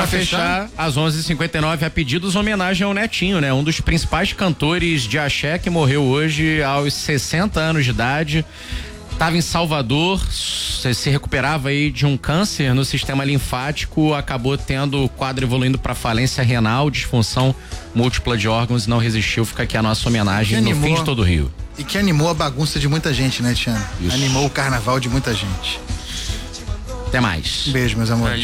Pra fechar, às 11h59, a pedidos, homenagem ao Netinho, né? Um dos principais cantores de axé que morreu hoje aos 60 anos de idade. Estava em Salvador, se recuperava aí de um câncer no sistema linfático, acabou tendo o quadro evoluindo para falência renal, disfunção múltipla de órgãos, não resistiu. Fica aqui a nossa homenagem no fim de todo o Rio. E que animou a bagunça de muita gente, né, Tiana? Isso. Animou o carnaval de muita gente. Até mais. Um beijo, meus amores.